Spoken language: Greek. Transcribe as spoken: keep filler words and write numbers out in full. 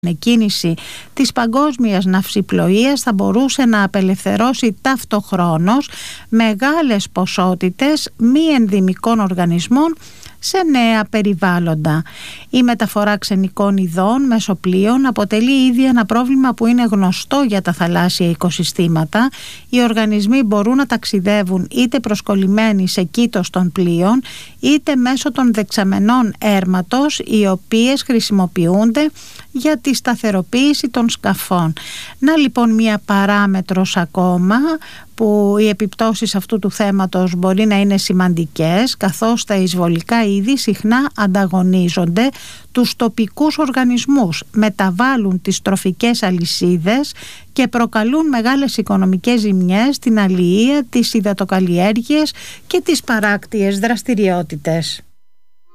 κίνηση της παγκόσμιας ναυσιπλοείας θα μπορούσε να απελευθερώσει ταυτοχρόνως μεγάλες ποσότητες μη ενδυμικών οργανισμών σε νέα περιβάλλοντα. Η μεταφορά ξενικών ειδών μέσω πλοίων αποτελεί ήδη ένα πρόβλημα που είναι γνωστό για τα θαλάσσια οικοσυστήματα. Οι οργανισμοί μπορούν να ταξιδεύουν είτε προσκολλημένοι σε κήτος των πλοίων, είτε μέσω των δεξαμενών έρματος, οι οποίες χρησιμοποιούνται για τη σταθεροποίηση των σκαφών. Να λοιπόν μία παράμετρος ακόμα που οι επιπτώσεις αυτού του θέματος μπορεί να είναι σημαντικές, καθώς τα εισβολικά είδη συχνά ανταγωνίζονται τους τοπικούς οργανισμούς, μεταβάλλουν τις τροφικές αλυσίδες και προκαλούν μεγάλες οικονομικές ζημιές στην αλληλεία, τις υδατοκαλλιέργειες και τις παράκτιες δραστηριότητες.